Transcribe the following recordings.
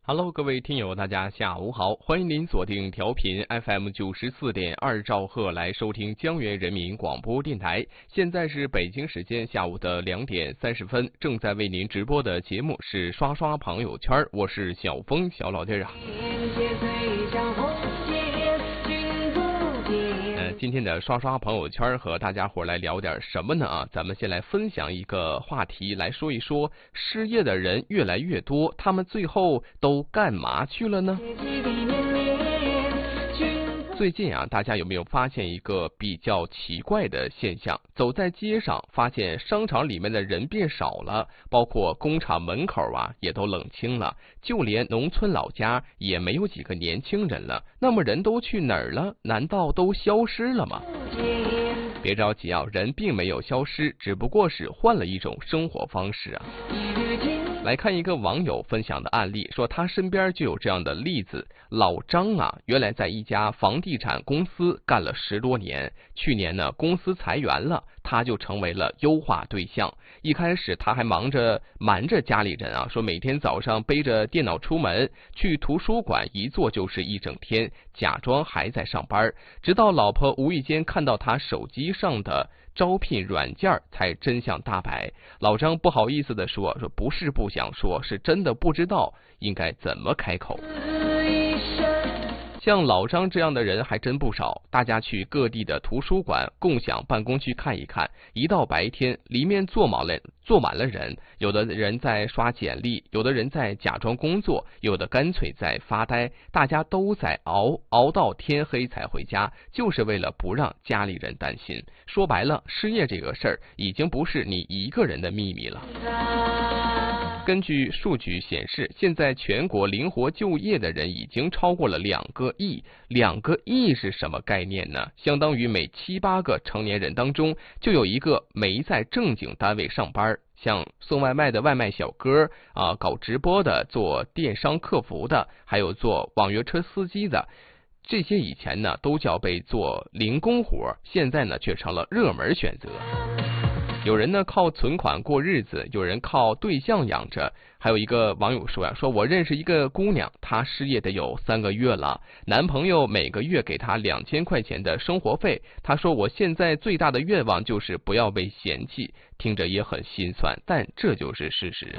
Hello，各位听友，大家下午好，欢迎您锁定调频 FM 94.2兆赫来收听江源人民广播电台。现在是北京时间下午的2点30分，正在为您直播的节目是刷刷朋友圈，我是小峰小老弟啊。今天的刷刷朋友圈和大家伙来聊点什么呢啊？咱们先来分享一个话题，来说一说失业的人越来越多，他们最后都干嘛去了呢？最近啊，大家有没有发现一个比较奇怪的现象？走在街上，发现商场里面的人变少了，包括工厂门口啊也都冷清了，就连农村老家也没有几个年轻人了。那么人都去哪儿了？难道都消失了吗？别着急啊，人并没有消失，只不过是换了一种生活方式啊。来看一个网友分享的案例，说他身边就有这样的例子。老张啊，原来在一家房地产公司干了10多年，去年呢公司裁员了，他就成为了优化对象。一开始他还瞒着家里人啊，说每天早上背着电脑出门，去图书馆一坐就是一整天，假装还在上班，直到老婆无意间看到他手机上的招聘软件才真相大白。老张不好意思地说不是不想说，是真的不知道应该怎么开口。像老张这样的人还真不少，大家去各地的图书馆、共享办公区看一看，一到白天里面坐满了人，有的人在刷简历，有的人在假装工作，有的干脆在发呆，大家都在熬到天黑才回家，就是为了不让家里人担心。说白了，失业这个事儿已经不是你一个人的秘密了。根据数据显示，现在全国灵活就业的人已经超过了2个亿。2个亿是什么概念呢？相当于每7、8个成年人当中就有一个没在正经单位上班。像送外卖的外卖小哥啊，搞直播的，做电商客服的，还有做网约车司机的，这些以前呢都叫被做零工活，现在呢却成了热门选择。有人呢靠存款过日子，有人靠对象养着。还有一个网友说说我认识一个姑娘，她失业得有3个月了，男朋友每个月给她2000块钱的生活费。她说我现在最大的愿望就是不要被嫌弃，听着也很心酸，但这就是事实。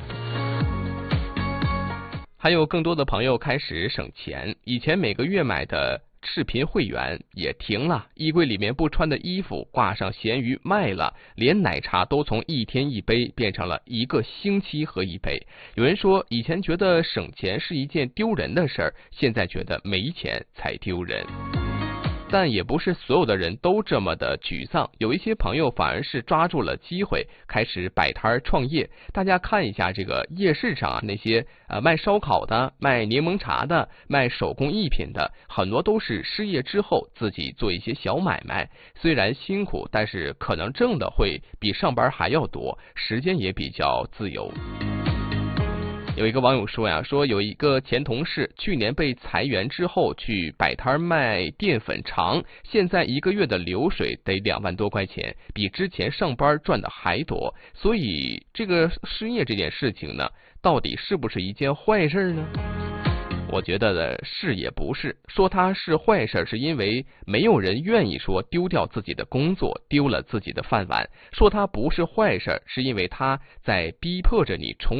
还有更多的朋友开始省钱，以前每个月买的视频会员也停了，衣柜里面不穿的衣服挂上闲鱼卖了，连奶茶都从1天1杯变成了1个星期喝1杯。有人说以前觉得省钱是一件丢人的事儿，现在觉得没钱才丢人。但也不是所有的人都这么的沮丧，有一些朋友反而是抓住了机会，开始摆摊创业。大家看一下这个夜市上啊，那些卖烧烤的、卖柠檬茶的、卖手工艺品的，很多都是失业之后自己做一些小买卖，虽然辛苦，但是可能挣的会比上班还要多，时间也比较自由。有一个网友说有一个前同事去年被裁员之后去摆摊卖淀粉肠，现在1个月的流水得2万多块钱，比之前上班赚的还多。所以这个失业这件事情呢，到底是不是一件坏事呢？我觉得是也不是，说它是坏事是因为没有人愿意说丢掉自己的工作，丢了自己的饭碗；说它不是坏事是因为它在逼迫着你重